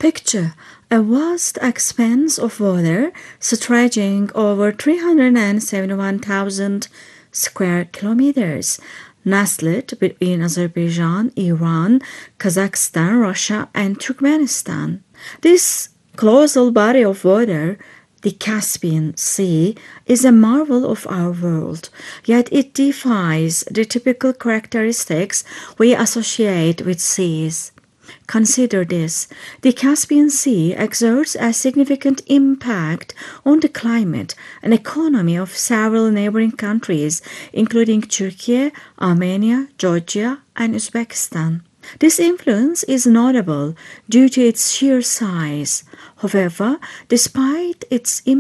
Picture a vast expanse of water stretching over 371,000 square kilometers, nestled between Azerbaijan, Iran, Kazakhstan, Russia, and Turkmenistan. This colossal body of water, the Caspian Sea, is a marvel of our world, yet it defies the typical characteristics we associate with seas. Consider this: the Caspian Sea exerts a significant impact on the climate and economy of several neighboring countries, including Turkey, Armenia, Georgia, and Uzbekistan. This influence is notable due to its sheer size. However, despite its